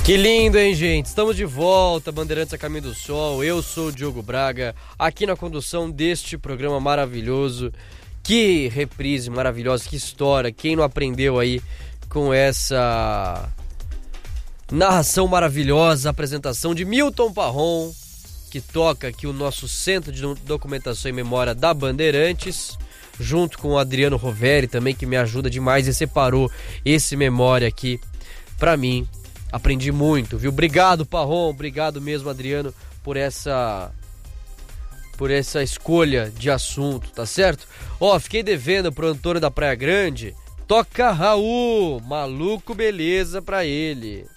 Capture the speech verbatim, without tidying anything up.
Que lindo, hein, gente? Estamos de volta, Bandeirantes a Caminho do Sol. Eu sou o Diogo Braga, aqui na condução deste programa maravilhoso. Que reprise maravilhosa, que história. Quem não aprendeu aí com essa narração maravilhosa, apresentação de Milton Parron, que toca aqui o nosso Centro de Documentação e Memória da Bandeirantes, junto com o Adriano Roveri também, que me ajuda demais e separou esse memória aqui pra mim. Aprendi muito, viu? Obrigado, Parron, obrigado mesmo, Adriano, por essa por essa escolha de assunto, tá certo? Ó, fiquei devendo pro Antônio da Praia Grande, toca Raul, maluco beleza pra ele.